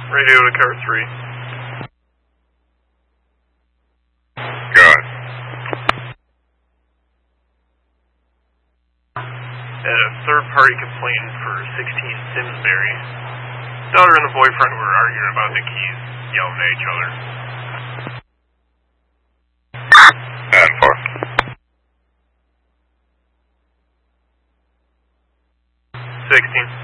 Radio to car 3. Got it. And a third-party complaint for 16 Simsbury. Daughter and the boyfriend were arguing about the keys, yelling at each other. And 4. 16.